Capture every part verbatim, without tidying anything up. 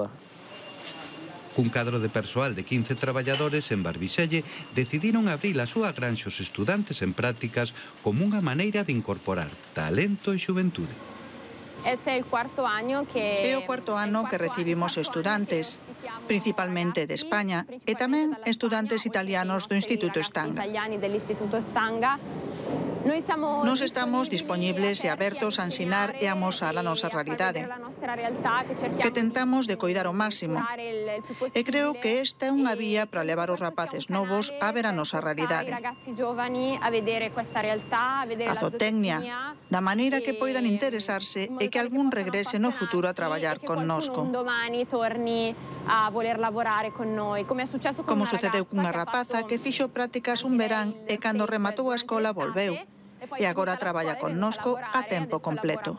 verdad. Cun cadro de persoal de quince traballadores en Barbixelle decidiron abrir a súa granxa os estudantes en prácticas como unha maneira de incorporar talento e xuventude. É o cuarto ano que recibimos estudantes, principalmente de España, e tamén estudantes italianos do Instituto Stanga. Nos estamos dispoñibles e abertos a ensinar e a amosar a nosa realidade, que tentamos de coidar ao máximo. E creo que esta é unha vía para levar os rapaces novos a ver a nosa realidade. A zootecnia, da maneira que poidan interesarse e que algún regrese no futuro a traballar connosco. Como sucedeu cunha rapaza que fixo prácticas un verán e cando rematou a escola volveu. E agora traballa connosco a tempo completo.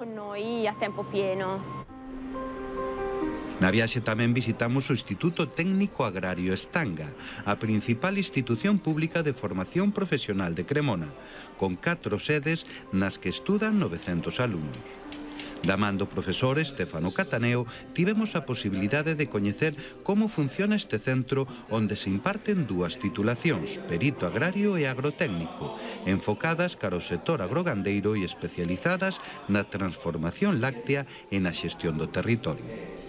Na viaxe tamén visitamos o Instituto Técnico Agrario Stanga, a principal institución pública de formación profesional de Cremona, con catro sedes nas que estudan novecentos alumnos. Da man do profesor Stefano Cataneo tivemos a posibilidade de coñecer como funciona este centro onde se imparten dúas titulacións, perito agrario e agrotécnico, enfocadas cara ao sector agrogandeiro e especializadas na transformación láctea e na xestión do territorio.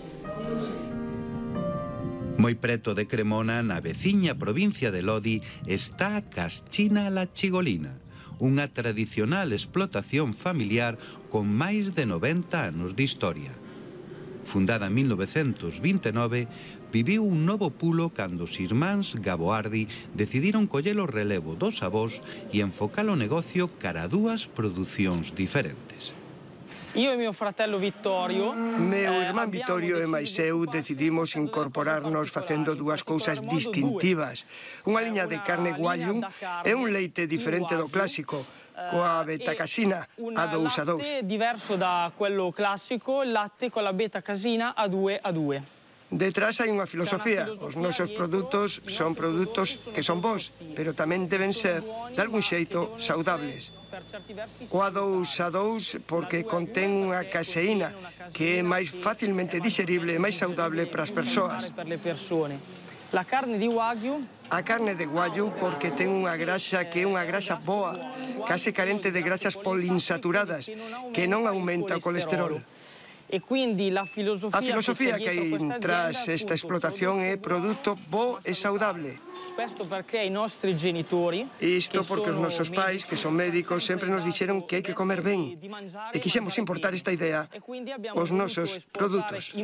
Moi preto de Cremona, na veciña provincia de Lodi, está a Caschina La Chigolina, unha tradicional explotación familiar con máis de noventa anos de historia. Fundada en mil novecentos vinte e nove, viviu un novo pulo cando os irmáns Gaboardi decidiron coller o relevo dos avós e enfocar o negocio cara a dúas producións diferentes. Io e mio fratello Vittorio... Meu irmán Vittorio e máis eu decidimos incorporarnos facendo dúas cousas distintivas. Unha liña de carne guayun e un leite diferente do clásico, coa beta-casina a dous a dous. Un latte diverso da quello classico, il latte con la beta-casina a due a due. Detrás hai unha filosofía. Os nosos produtos son produtos que son bons, pero tamén deben ser, de algún xeito, saudables. O a dous a dous porque contén unha caseína que é máis facilmente digerible e máis saudable para as persoas. La carne di Wagyu... A carne de Wagyu porque ten unha graxa que é unha graxa boa, case carente de graxas poliinsaturadas, que non aumenta o colesterol. A filosofía que hai tras esta explotación é produto bo e saudable. Isto porque os nosos pais, que son médicos, sempre nos dixeron que hai que comer ben. E quixemos importar esta idea aos nosos produtos.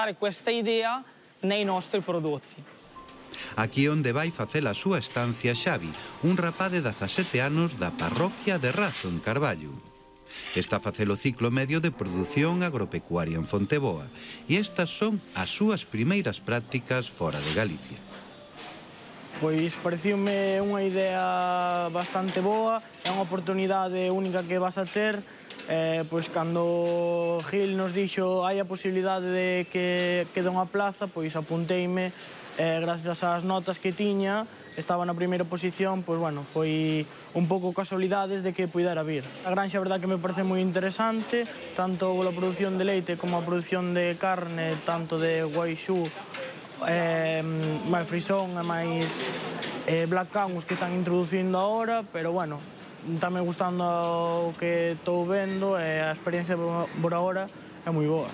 Aquí onde vai facer a súa estancia Xavi, un rapaz de dezasete anos da parroquia de Razo, en Carballo. Está a facer o ciclo medio de produción agropecuaria en Fonteboa e estas son as súas primeiras prácticas fora de Galicia. Pois pareciume unha idea bastante boa, é unha oportunidade única que vas a ter, eh, pois cando Gil nos dixo hai a posibilidade de que quede unha plaza, pois apunteime, eh, gracias ás notas que tiña, estaba na primeira posición, pois, bueno, foi un pouco casualidades de que puidera vir. A granxa, a verdad, que me parece moi interesante, tanto a produción de leite como a produción de carne, tanto de Guaixú, eh, máis frisón e máis eh, Black Angus que están introducindo agora, pero, bueno, tamén gustando o que estou vendo e a experiencia por agora é moi boa.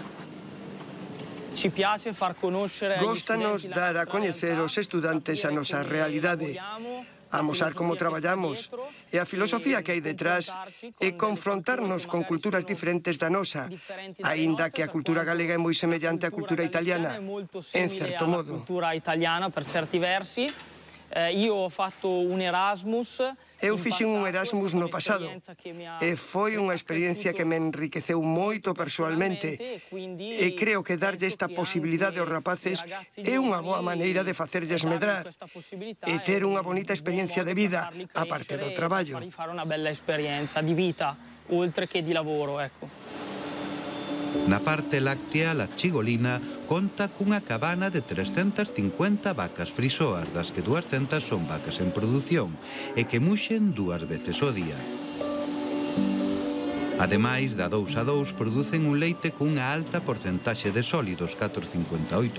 Góstanos dar a coñecer aos estudantes a nosa realidade, amosar como traballamos e a filosofía que hai detrás e confrontarnos con culturas diferentes da nosa, aínda que a cultura galega é moi semellante á cultura italiana, en certo modo. Io ho fatto un Erasmus. Eu fixen un Erasmus no pasado e foi unha experiencia que me enriqueceu moito persoalmente e creo que darlle esta posibilidade aos rapaces é unha boa maneira de facerlles medrar e ter unha bonita experiencia de vida a parte do traballo. Fare una bella esperienza di vita oltre che di lavoro, ecco. Na parte láctea, La Chigolina conta cunha cabana de trescentas cincuenta vacas frisoas, das que duascentas son vacas en produción e que muxen dúas veces ao día. Ademais, da dous a dous producen un leite cunha alta porcentaxe de sólidos, catro vírgula cincuenta e oito